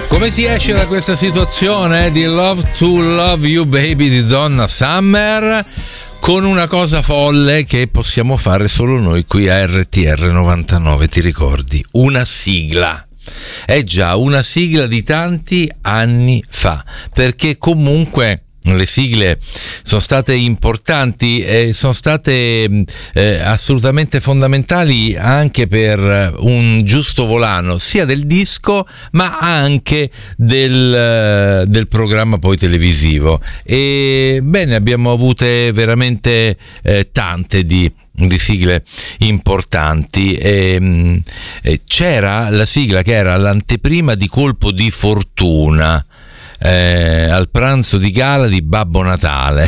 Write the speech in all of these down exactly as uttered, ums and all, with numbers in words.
Come si esce da questa situazione di Love to Love You Baby di Donna Summer? Con una cosa folle che possiamo fare solo noi qui a R T R novantanove, ti ricordi? Una sigla. È già una sigla di tanti anni fa, perché comunque le sigle sono state importanti e sono state eh, assolutamente fondamentali anche per un giusto volano sia del disco ma anche del, del programma poi televisivo. E bene, abbiamo avute veramente eh, tante di di sigle importanti e, e c'era la sigla che era l'anteprima di Colpo di Fortuna, Eh, al pranzo di gala di Babbo Natale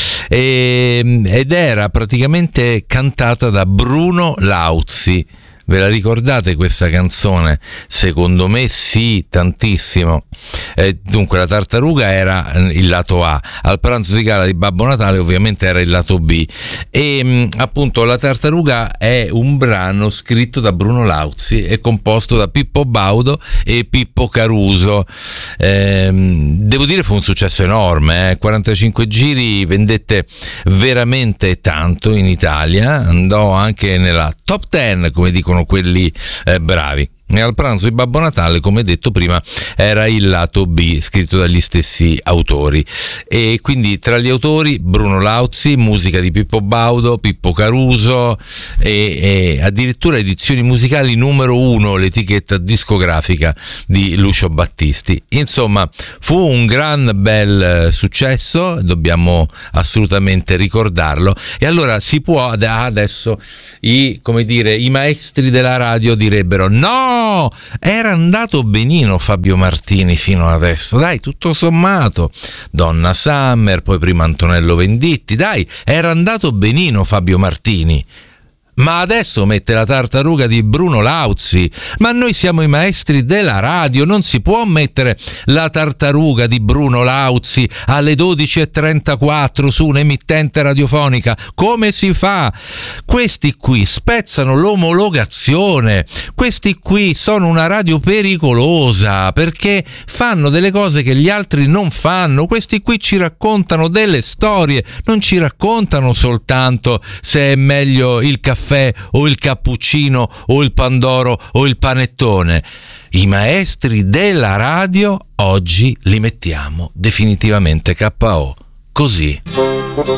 e, ed era praticamente cantata da Bruno Lauzi. Ve la ricordate questa canzone? Secondo me sì, tantissimo. Eh, dunque la tartaruga era il lato A, al pranzo di gala di Babbo Natale ovviamente era il lato B e mh, appunto la tartaruga è un brano scritto da Bruno Lauzi e composto da Pippo Baudo e Pippo Caruso. Eh, devo dire fu un successo enorme, eh? quarantacinque giri, vendette veramente tanto in Italia, andò anche nella top ten come dicono quelli eh, bravi. E al pranzo di Babbo Natale, come detto prima, era il lato B, scritto dagli stessi autori. E quindi tra gli autori Bruno Lauzi, musica di Pippo Baudo, Pippo Caruso e, e addirittura edizioni musicali numero uno, l'etichetta discografica di Lucio Battisti. Insomma, fu un gran bel successo, dobbiamo assolutamente ricordarlo. E allora si può adesso i, come dire, i maestri della radio direbbero: no! No, era andato benino Fabio Martini fino adesso, dai, tutto sommato. Donna Summer, poi prima Antonello Venditti, dai, era andato benino Fabio Martini. Ma adesso mette la tartaruga di Bruno Lauzi. Ma noi siamo i maestri della radio, non si può mettere la tartaruga di Bruno Lauzi alle dodici e trentaquattro su un'emittente radiofonica. Come si fa? Questi qui spezzano l'omologazione, questi qui sono una radio pericolosa perché fanno delle cose che gli altri non fanno. Questi qui ci raccontano delle storie, non ci raccontano soltanto se è meglio il caffè o il cappuccino o il pandoro o il panettone. I maestri della radio oggi li mettiamo definitivamente K O. Così.